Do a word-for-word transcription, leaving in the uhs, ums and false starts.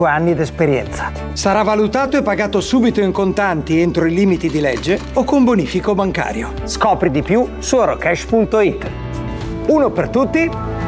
anni d'esperienza. Sarà valutato e pagato subito in contanti entro i limiti di legge o con bonifico bancario. Scopri di più su eurocash punto it. Uno per tutti,